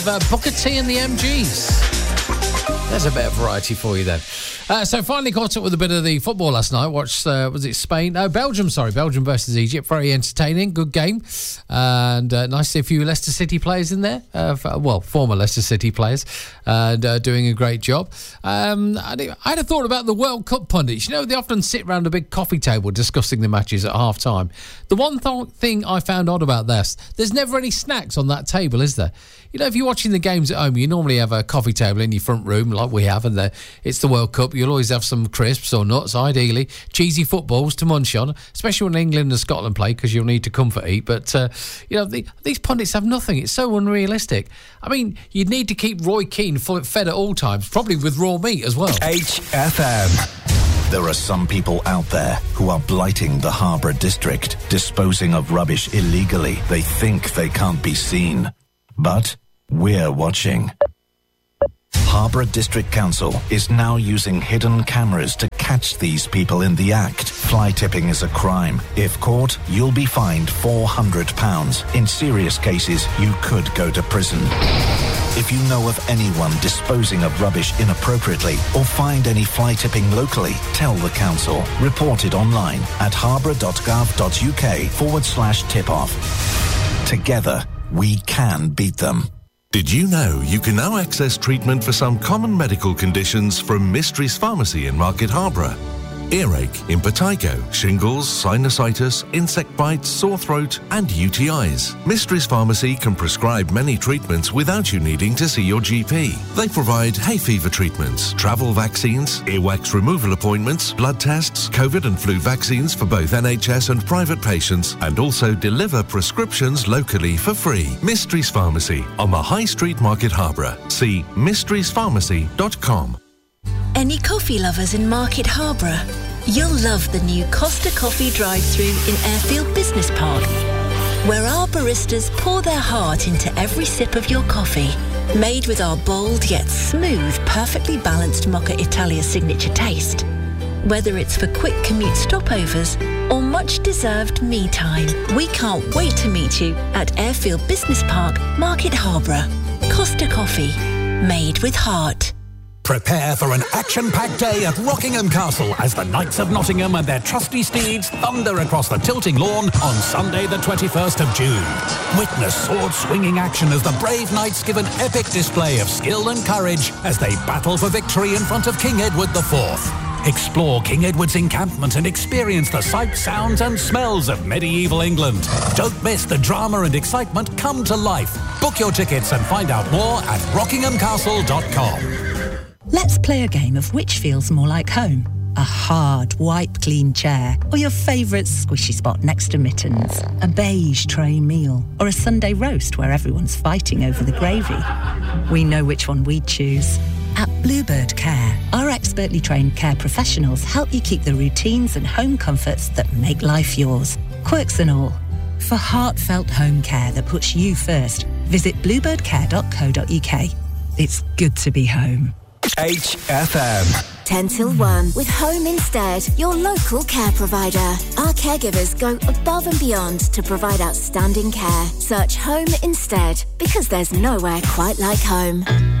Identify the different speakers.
Speaker 1: Booker T and the MGs. There's a bit of variety for you then. So finally caught up with a bit of the football last night. Watched, was it Spain? No, Belgium, sorry. Belgium versus Egypt. Very entertaining. Good game. And nice to see a few Leicester City players in there. Former Leicester City players. And doing a great job. I had a thought about the World Cup pundits. You know, they often sit around a big coffee table discussing the matches at half-time. The one thing I found odd about this, there's never any snacks on that table, is there? You know, if you're watching the games at home, you normally have a coffee table in your front room like we have, and it's the World Cup. You'll always have some crisps or nuts, ideally. Cheesy footballs to munch on, especially when England and Scotland play, because you'll need to comfort eat. But, these pundits have nothing. It's so unrealistic. I mean, you'd need to keep Roy Keane fed at all times, probably with raw meat as well.
Speaker 2: HFM. There are some people out there who are blighting the Harborough district, disposing of rubbish illegally. They think they can't be seen. But we're watching. Harborough District Council is now using hidden cameras to catch these people in the act. Fly tipping is a crime. If caught, you'll be fined £400. In serious cases, you could go to prison. If you know of anyone disposing of rubbish inappropriately or find any fly tipping locally, tell the council. Report it online at harborough.gov.uk/tip-off. Together, we can beat them.
Speaker 3: Did you know you can now access treatment for some common medical conditions from Mysteries Pharmacy in Market Harborough? Earache, impetigo, shingles, sinusitis, insect bites, sore throat and UTIs. Mysteries Pharmacy can prescribe many treatments without you needing to see your GP. They provide hay fever treatments, travel vaccines, earwax removal appointments, blood tests, COVID and flu vaccines for both NHS and private patients, and also deliver prescriptions locally for free. Mysteries Pharmacy on the High Street, Market Harborough. See mysteriespharmacy.com.
Speaker 4: Any coffee lovers in Market Harborough? You'll love the new Costa Coffee drive-thru in Airfield Business Park, where our baristas pour their heart into every sip of your coffee. Made with our bold yet smooth, perfectly balanced Mocha Italia signature taste. Whether it's for quick commute stopovers or much-deserved me time, we can't wait to meet you at Airfield Business Park, Market Harborough. Costa Coffee, made with heart.
Speaker 5: Prepare for an action-packed day at Rockingham Castle as the Knights of Nottingham and their trusty steeds thunder across the tilting lawn on Sunday the 21st of June. Witness sword-swinging action as the brave knights give an epic display of skill and courage as they battle for victory in front of King Edward IV. Explore King Edward's encampment and experience the sights, sounds and smells of medieval England. Don't miss the drama and excitement come to life. Book your tickets and find out more at rockinghamcastle.com.
Speaker 6: Let's play a game of which feels more like home. A hard, wipe-clean chair, or your favourite squishy spot next to mittens. A beige tray meal, or a Sunday roast where everyone's fighting over the gravy. We know which one we'd choose. At Bluebird Care, our expertly trained care professionals help you keep the routines and home comforts that make life yours. Quirks and all. For heartfelt home care that puts you first, visit bluebirdcare.co.uk. It's good to be home.
Speaker 2: HFM.
Speaker 7: 10 till 1 with Home Instead, your local care provider. Our caregivers go above and beyond to provide outstanding care. Search Home Instead because there's nowhere quite like home.